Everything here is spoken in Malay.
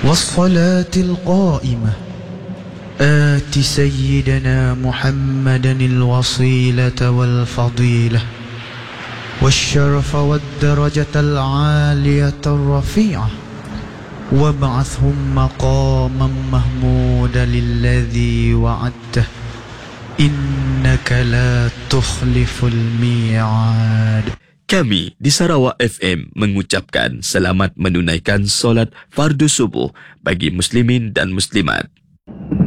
والصلاة القائمة آت سيدنا محمدا الوصيلة والفضيلة والشرف والدرجة العالية الرفيعة وابعثهم مقاما محمودا الذي وعدته إنك لا تخلف الميعاد. Kami di Sarawak FM mengucapkan selamat menunaikan solat fardu subuh bagi muslimin dan muslimat.